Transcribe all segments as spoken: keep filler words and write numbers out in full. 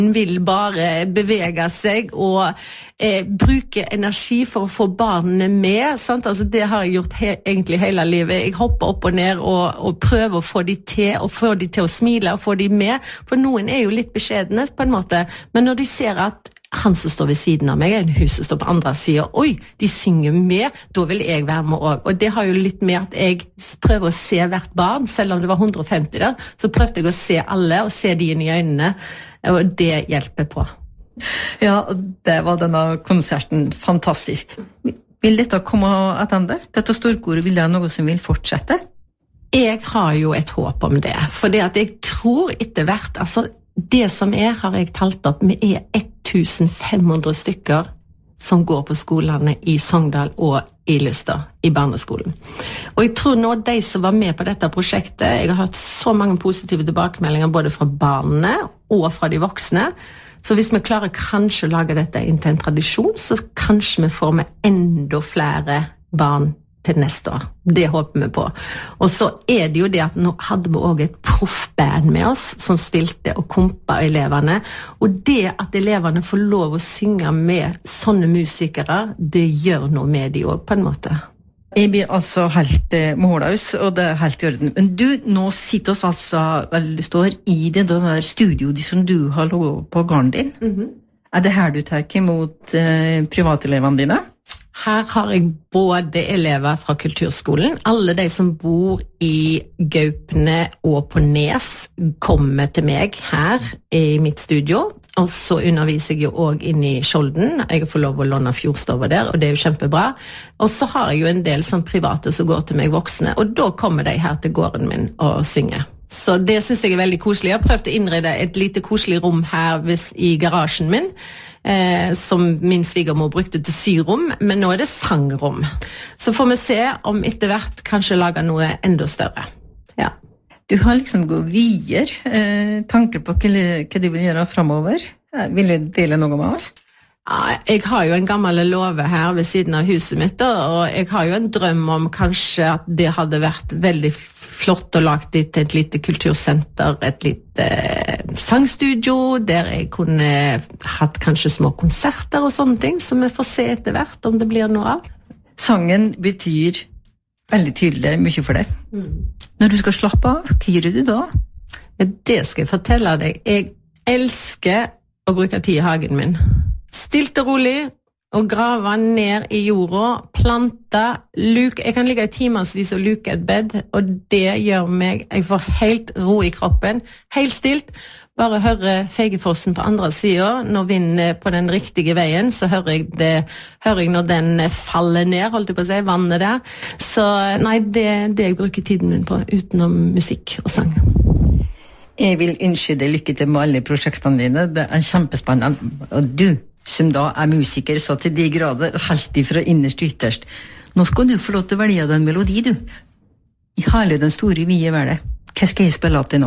vil bare bevege seg og eh, bruke energi for å få barnene med, sant? Altså, det har jeg gjort he egentlig hele livet. Jeg hopper opp og ned og, og prøver å få de til, og få de til å smile og få de med, for noen er jo litt beskjedne på en måte, men når de ser at han som står ved siden av meg, en hus som står på andre siden, oi, de synger med, da vil jeg være med også. Og det har jo litt med at jeg prøver å se hvert barn, selv om det var hundre og femti der, så prøvde jeg å se alle, og se de inn i øynene, og det hjelper på. Ja, det var denne konserten fantastisk. Vil dette komme attende? Dette storkoret, vil det noe som vil fortsette? Jeg har jo et håp om det, for det at jeg tror etter hvert, altså det som er, har jeg talt opp, vi er femten hundre stykker som går på skolene i Sogndal og i Lystad, i barneskolen. Og jeg tror nå de som var med på dette prosjektet, jeg har hørt så mange positive tilbakemeldinger både fra barnene og fra de voksne, så hvis vi klarer kanskje å lage dette inn til en tradisjon, så kanskje vi får med enda flere barn til neste år. Det håper vi på. Og så er det jo det at nå hadde vi også et proffband med oss som spilte og kompa eleverne, og det at eleverne får lov å synge med sånne musikere, det gjør noe med de også på en måte. Jeg blir altså helt eh, målaus, og det er helt i orden. Men du, nå sitter oss altså, vel, du står i det der studioet som du har lovet på garden din. Mm-hmm. Er det her du tar imot eh, privatelevene dine? Her har jeg både elever fra kulturskolen, alle de som bor i Gaupne og på Nes kommer til meg her i mitt studio, og så underviser jeg jo også inn i Skjolden, jeg får lov å låne Fjordstova der, og det er jo kjempebra, og så har jeg jo en del som private som går til meg voksne, og da kommer de her til gården min og synger. Så det synes jeg er veldig koselig. Jeg har prøvd å innrede et lite koselig rom her hvis, i garasjen min, eh, som min svigermor brukte til syrom, men nå er det sangrom. Så får vi se om etter hvert kanskje lage noe enda større. Ja. Du har liksom gått videre eh, tanker på hva, hva du vil gjøre fremover. Vil du dele noe med oss? Ja, jeg har jo en gammel låve her ved siden av huset mitt, og jeg har jo en drøm om kanskje at det hadde vært veldig flott å lage det til et lite kultursenter, et lite eh, sangstudio, der jeg kunne hatt kanskje små konserter og sånne ting, så vi får se etter hvert om det blir noe av. Sangen betyr veldig tydelig mye for deg. Mm. Når du skal slappe av, hva gjør du da? Ja, det skal jeg fortelle deg. Jeg elsker å bruke tid i hagen min. Stilt og rolig, og grave ned i jorda, plante, luke. Jeg kan ligge i timersvis og luke et bed, og det gjør meg, jeg får helt ro i kroppen, helt stilt. Bare høre Feigefossen på andre siden, når vinden er på den riktige veien, så hører jeg, det, hører jeg når den faller ned, holdt jeg på å si, vannet der. Så nei, det er det jeg bruker tiden min på, utenom musikk og sang. Jeg vil ønske deg lykke til med alle prosjektene dine, det er kjempespennende, og du, som da er musiker, så til de grader, helt ifra innerst ytterst. Nå skal du få lov til å velge den melodi, du. I hele den store vide verden. Hva skal jeg spille til nå?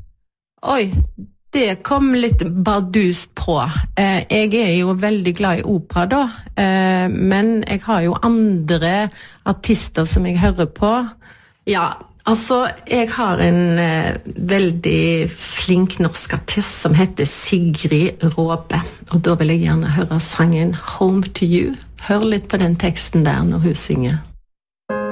Oi, det kom litt bardust på. Eh, jeg er jo veldig glad i opera da, eh, men jeg har jo andre artister som jeg hører på. Ja, altså, jeg har en eh, veldig flink norsk artist som heter Sigrid Råbe, og da vil jeg gjerne høre sangen Home to You. Hør litt på den teksten der når hun synger.